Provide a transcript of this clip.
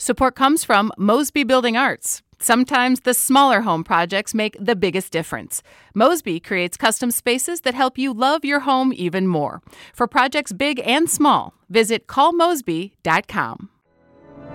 Support comes from Mosby Building Arts. Sometimes the smaller home projects make the biggest difference. Mosby creates custom spaces that help you love your home even more. For projects big and small, visit callmosby.com.